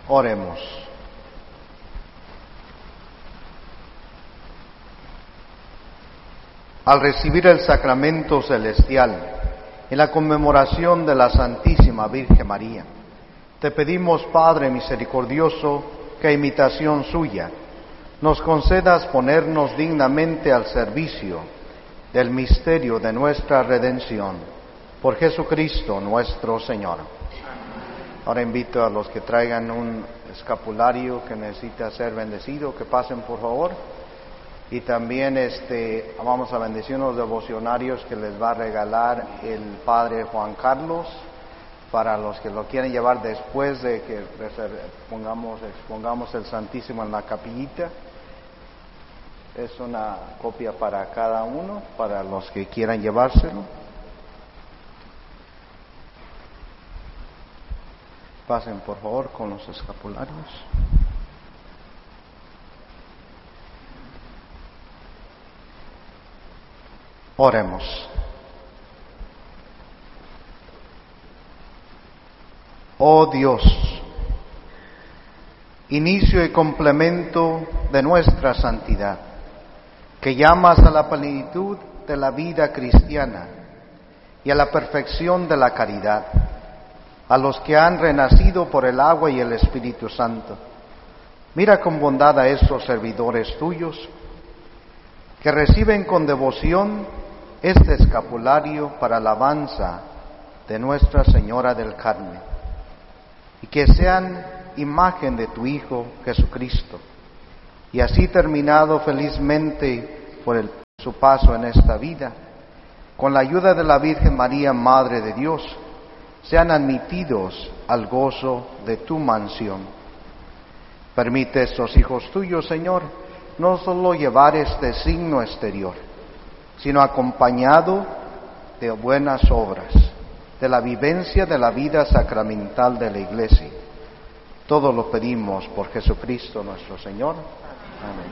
Oremos. Al recibir el sacramento celestial en la conmemoración de la Santísima Virgen María, te pedimos, Padre misericordioso, que a imitación suya nos concedas ponernos dignamente al servicio del misterio de nuestra redención. Por Jesucristo nuestro Señor. Ahora invito a los que traigan un escapulario que necesita ser bendecido, que pasen por favor. Y también vamos a bendecir los devocionarios que les va a regalar el Padre Juan Carlos, para los que lo quieren llevar después de que expongamos el Santísimo en la capillita. Es una copia para cada uno, para los que quieran llevárselo. Pasen por favor con los escapularios. Oremos. Oh Dios, inicio y complemento de nuestra santidad, que llamas a la plenitud de la vida cristiana y a la perfección de la caridad a los que han renacido por el agua y el Espíritu Santo. Mira con bondad a estos servidores tuyos, que reciben con devoción este escapulario para alabanza de Nuestra Señora del Carmen, y que sean imagen de tu Hijo Jesucristo, y así terminado felizmente por su paso en esta vida, con la ayuda de la Virgen María, Madre de Dios, sean admitidos al gozo de tu mansión. Permite a estos hijos tuyos, Señor, no solo llevar este signo exterior, sino acompañado de buenas obras, de la vivencia de la vida sacramental de la Iglesia. Todo lo pedimos por Jesucristo nuestro Señor. Amén.